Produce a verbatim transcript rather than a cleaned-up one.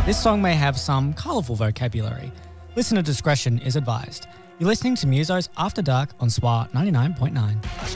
This song may have some colourful vocabulary. Listener discretion is advised. You're listening to Muso's After Dark on S W R ninety-nine point nine.